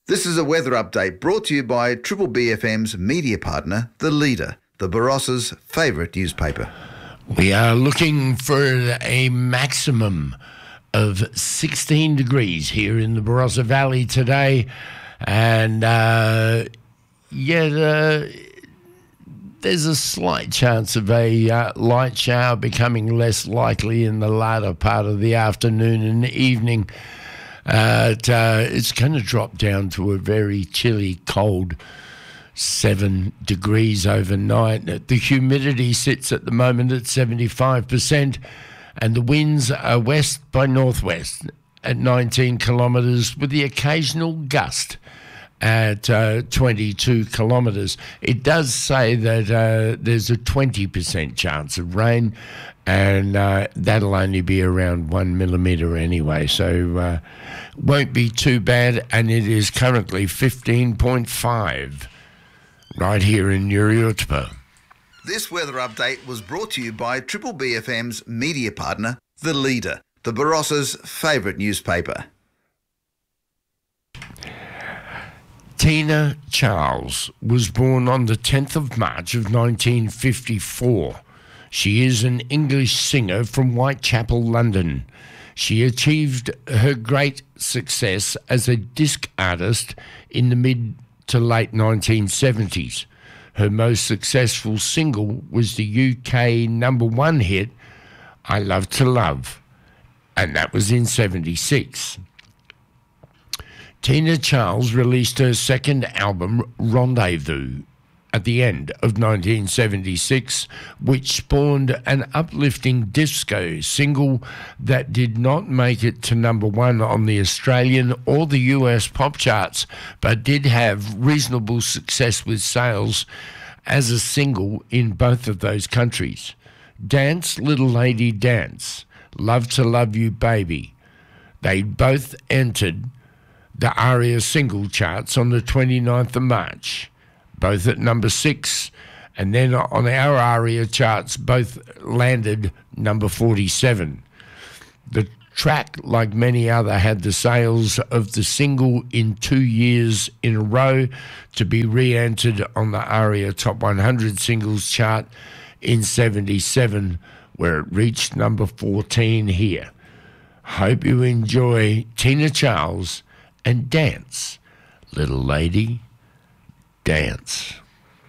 This is a weather update brought to you by Triple BFM's media partner, The Leader, the Barossa's favourite newspaper. We are looking for a maximum of 16 degrees here in the Barossa Valley today. And, there's a slight chance of a light shower becoming less likely in the latter part of the afternoon and evening. It's going to drop down to a very chilly, cold 7 degrees overnight. The humidity sits at the moment at 75%, and the winds are west by northwest at 19 kilometres, with the occasional gust at 22 kilometres. It does say that there's a 20% chance of rain, and that'll only be around 1 millimetre anyway, so won't be too bad. And it is currently 15.5 right here in Uriutpa. This weather update was brought to you by Triple BFM's media partner, The Leader, the Barossa's favourite newspaper. Tina Charles was born on the 10th of March of 1954. She is an English singer from Whitechapel, London. She achieved her great success as a disc artist in the mid to late 1970s. Her most successful single was the UK #1 hit, I Love to Love, and that was in 76. Tina Charles released her second album, Rendezvous, at the end of 1976, which spawned an uplifting disco single that did not make it to #1 on the Australian or the US pop charts, but did have reasonable success with sales as a single in both of those countries. Dance, Little Lady, Dance, Love to Love You, Baby. They both entered the ARIA single charts on the 29th of March. Both at #6, and then on our ARIA charts, both landed #47. The track, like many other, had the sales of the single in 2 years in a row to be re-entered on the ARIA Top 100 Singles chart in 77, where it reached #14 here. Hope you enjoy Tina Charles and Dance, Little Lady, Dance.